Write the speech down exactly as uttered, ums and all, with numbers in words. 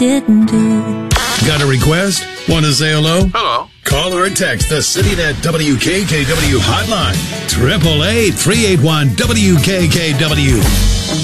didn't do. Got a request? Want to say hello? Hello. Call or text the CityNet W K K W hotline. triple eight, three eight one, W K K W.